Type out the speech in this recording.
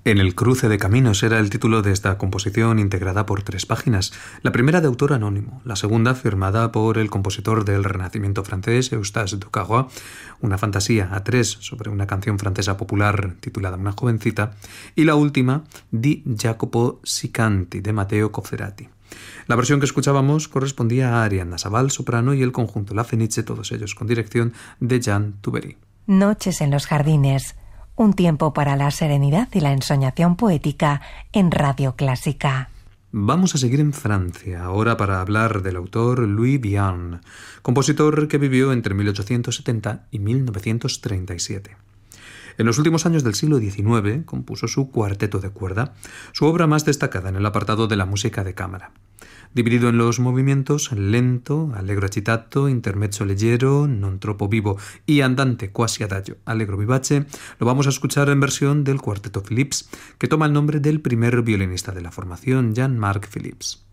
En el cruce de caminos era el título de esta composición integrada por 3 páginas, la primera de autor anónimo, la segunda firmada por el compositor del Renacimiento francés Eustache de Cahors, una fantasía a 3 sobre una canción francesa popular titulada Una jovencita, y la última Di Jacopo Sicanti de Matteo Cofferati. La versión que escuchábamos correspondía a Arianna Sabal, soprano, y el conjunto La Fenice, todos ellos con dirección de Jean Toubery. Noches en los jardines. Un tiempo para la serenidad y la ensoñación poética en Radio Clásica. Vamos a seguir en Francia, ahora para hablar del autor Louis Vian, compositor que vivió entre 1870 y 1937. En los últimos años del siglo XIX compuso su cuarteto de cuerda, su obra más destacada en el apartado de la música de cámara. Dividido en los movimientos lento, allegro agitato, intermezzo leggero, non troppo vivo y andante quasi adagio, allegro vivace, lo vamos a escuchar en versión del cuarteto Philips, que toma el nombre del primer violinista de la formación, Jean-Marc Philips.